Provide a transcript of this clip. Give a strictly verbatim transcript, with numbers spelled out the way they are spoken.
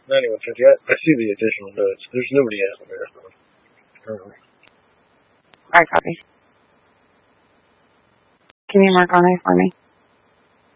Anyway, Cynthia, I see the additional notes. There's nobody else there. Um, Alright, copy. Can you mark on it for me?